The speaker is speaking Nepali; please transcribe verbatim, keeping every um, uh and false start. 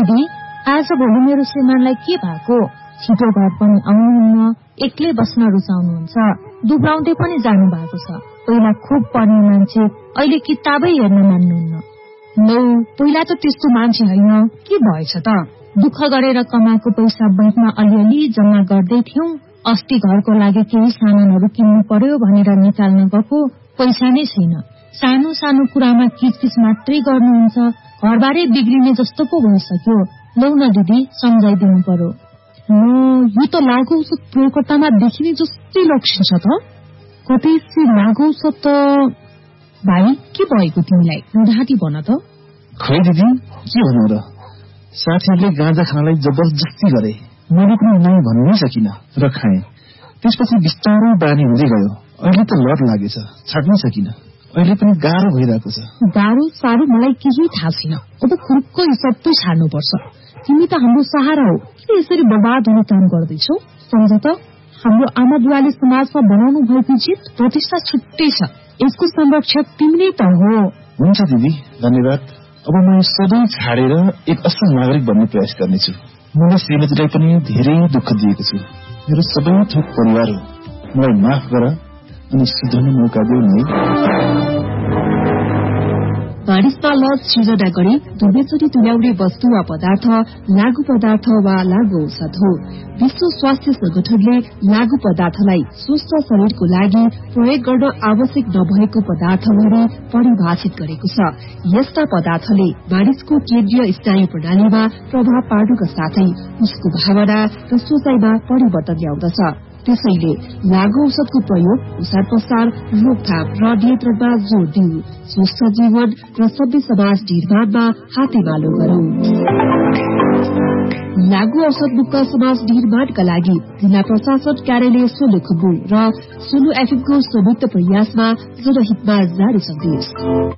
दिदी, आज भोलि मेरो श्रीमानलाई के भएको? छिटो घर पनि आउनुहुन्न, एक्लै बस्न रुचाउनुहुन्छ, दुब्राउँदै पनि जानु भएको छ। पहिला खुब पढ्ने मान्छे, अहिले किताबै हेर्न मान्नुहुन्न। नौ, पहिला त त्यस्तो मान्छे होइन, के भएछ त? दुःख गरेर कमाएको पैसा बैंकमा अलिअलि जम्मा गर्दै थियौं। अस्ति घरको लागि केही सामानहरू किन्नु पर्यो भनेर निकाल्न गएको, पैसा नै छैन। सानो सानो कुरामा किचकिच मात्रै गर्नुहुन्छ, घरबारै बिग्रिने जस्तो पो भइसक्यो। लौ न दिदी, सम्झाइदिनु पर्यो। यो त लागु औषध प्रयोगकर्तामा देखिने जस्तै लक्षण छ त। कतै लागु औषध त। भाइ, के भएको तिमीलाई? ढाँटी भन त। खै दिदी, के भन्नु र, साथीहरूले गाँजा खानलाई जबरजस्ती गरे। मैले पनि नै भन्नै सकिन र खाएँ। त्यसपछि बिस्तारै बानी हुँदै गयो। अहिले त लत लागेछ, छाड्नै सकिन। अहिले पनि गाह्रो भइरहेको छ। गाह्रो साह्रो मलाई केही थाहा छैन। अब खुर्क यो सबै छाड्नुपर्छ। तिमी त हाम्रो सहारा हो, किन यसरी बर्बाद हुने काम गर्दैछौ? सम्झ त, हाम्रो आमा बुवाले समाजमा बनाउनु भएको जित प्रतिष्ठा छुट्टै छ। यसको संरक्षक तिमी नै त हो। हुन्छ दिदी, धन्यवाद। अब म सधैँ छाडेर एक असल नागरिक बन्ने प्रयास गर्नेछु। मैले श्रीमतीलाई पनि धेरै दुःख दिएको छु। मेरो सबै थोक परिवार हो, मलाई माफ गर अनि सुध्रने मौका देऊ नै। बारिशमा लज सृजना गरी दुर्बेचरी तुल्याउने वस्तु वा पदार्थ लागू पदार्थ वा लागू औषध हो। विश्व स्वास्थ्य संगठनले लागू पदार्थलाई स्वस्थ शरीरको लागि प्रयोग गर्न आवश्यक नभएको पदार्थ भनी परिभाषित गरेको छ। यस्ता पदार्थले मानिसको केन्द्रीय स्नायु प्रणालीमा प्रभाव पार्नुका साथै उसको भावना र सोचाइमा परिवर्तन ल्याउँदछ। त्यसैले लागू औषधको प्रयोग, ओसार पसार, रोकथाम र नियन्त्रणमा जोड़ दिऊ। स्वस्थ जीवन र सभ्य समाज निर्माणमा हातेमालो गरौं। लागू औषध मुक्त समाज निर्माणका लागि जिल्ला प्रशासन कार्यालय सोलुखुम्बु र सोलु एफएमको संयुक्त प्रयासमा जनहितमा जारी सन्देश।